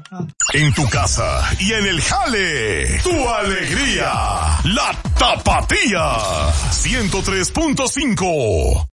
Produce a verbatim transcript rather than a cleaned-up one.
En tu casa y en el jale, tu alegría, la Tapatía, ciento tres punto cinco.